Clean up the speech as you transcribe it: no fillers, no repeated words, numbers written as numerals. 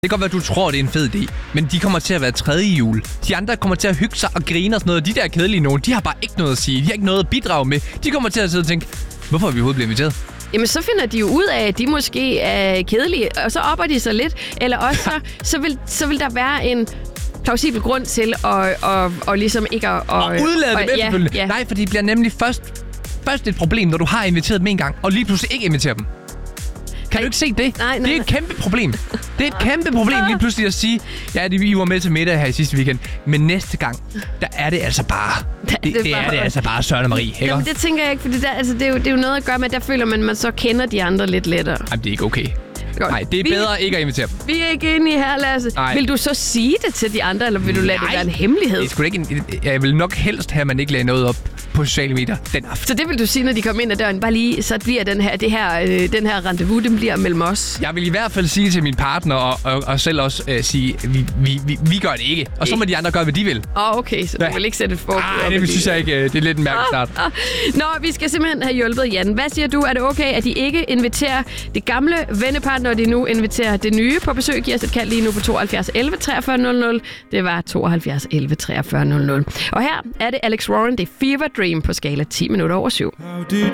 Det kan godt være, at du tror, det er en fed idé, men de kommer til at være tredje jul. De andre kommer til at hygge sig og grine og sådan noget. De der kedelige nogen, de har bare ikke noget at sige. De har ikke noget at bidrage med. De kommer til at sidde og tænke, hvorfor er vi overhovedet blevet inviteret? Jamen, så finder de jo ud af, at de måske er kedelige, og så opper de sig lidt. Eller også, så vil der være en plausibel grund til at ligesom ikke at... Og udlade dem efterfølgende. Ja. Nej, for de bliver nemlig først et problem, når du har inviteret dem en gang, og lige pludselig ikke inviterer dem. Kan du ikke se det? Nej. Det er et kæmpe problem. Det er et kæmpe problem lige pludselig at sige, ja, vi var med til middag her i sidste weekend, men næste gang, der er det altså bare... Det er det altså bare Søren og Marie, ikke? Jamen, det tænker jeg ikke, for det er jo noget at gøre med, at der føler man så kender de andre lidt lettere. Jamen, det er ikke okay. Nej, det er bedre ikke at invitere dem. Vi er ikke enige her, Lasse. Nej. Vil du så sige det til de andre, eller vil du lade det være en hemmelighed? Jeg vil nok helst have, at man ikke lagde noget op på sociale medier den aften. Så det vil du sige, når de kommer ind ad døren, bare lige, så bliver den her rendezvous, den bliver mellem os? Jeg vil i hvert fald sige til min partner, og selv også sige, vi gør det ikke. Og så må de andre gøre, hvad de vil. Okay, så du vil ikke sætte et forbud op? Nej, det synes jeg ikke. Det er lidt en mærkelig start. Nå, vi skal simpelthen have hjulpet Jan. Hvad siger du? Er det okay, at de ikke inviterer det gamle vennepar, når de nu inviterer det nye på besøg? Giv os et kald lige nu på 72 11 43 00. Det var 72 11 43 00. Og her er det Alex Warren, det er Fever Dream på skala 10 minutter over 7.